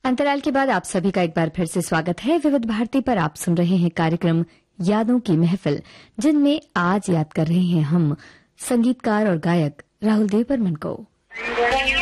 अंतराल के बाद आप सभी का एक बार फिर से स्वागत है। विविध भारती पर आप सुन रहे हैं कार्यक्रम यादों की महफिल, जिनमें आज याद कर रहे हैं हम संगीतकार और गायक राहुल देव बर्मन को।